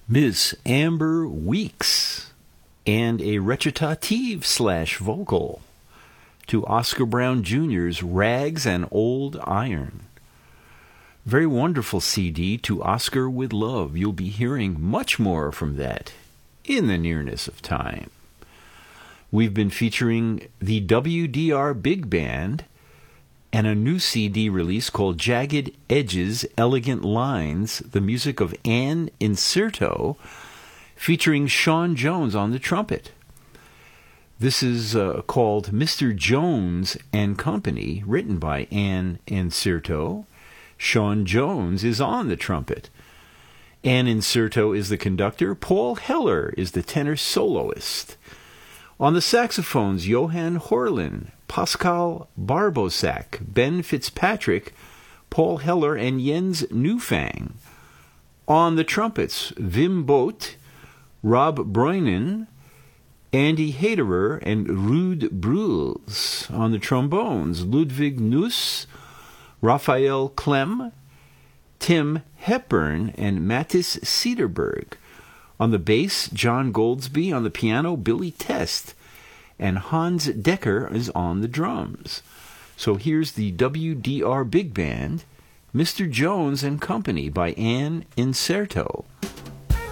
Miss Amber Weeks, and a recitative/vocal to Oscar Brown Jr.'s Rags and Old Iron. Very wonderful CD, To Oscar with Love. You'll be hearing much more from that in the nearness of time. We've been featuring the WDR Big Band and a new CD release called Jagged Edges, Elegant Lines, the music of Ann Incerto, featuring Sean Jones on the trumpet. This is called Mr. Jones and Company, written by Ann Incerto. Sean Jones is on the trumpet. Ann Incerto is the conductor. Paul Heller is the tenor soloist. On the saxophones, Johan Horlin, Pascal Barbosak, Ben Fitzpatrick, Paul Heller, and Jens Newfang. On the trumpets, Wim Boot, Rob Bruinen, Andy Haderer, and Ruud Bruls. On the trombones, Ludwig Nuss, Raphael Clem, Tim Hepburn, and Mattis Cederberg. On the bass, John Goldsby. On the piano, Billy Test. And Hans Decker is on the drums. So here's the WDR Big Band, Mr. Jones and Company by Ann Incerto.